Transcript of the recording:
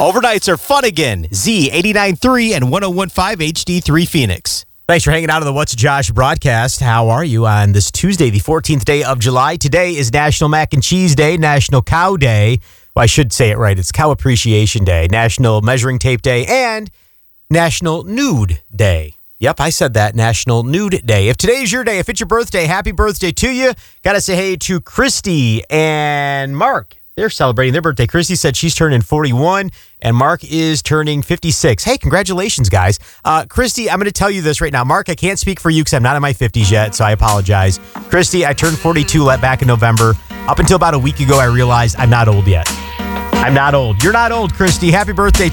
Overnights are fun again. Z89.3 and 101.5 HD3 Phoenix. Thanks for hanging out on the What's Josh broadcast. How are you on this Tuesday, the 14th day of July? Today is National Mac and Cheese Day, National Cow Day. Well, I should say it right. It's Cow Appreciation Day, National Measuring Tape Day, and National Nude Day. Yep, I said that, National Nude Day. If today's your day, if it's your birthday, happy birthday to you. Got to say hey to Christy and Mark. They're celebrating their birthday. Christy said she's turning 41, and Mark is turning 56. Hey, congratulations, guys. Christy, I'm going to tell you this right now. Mark, I can't speak for you because I'm not in my 50s yet, so I apologize. Christy, I turned 42 back in November. Up until about a week ago, I realized I'm not old yet. I'm not old. You're not old, Christy. Happy birthday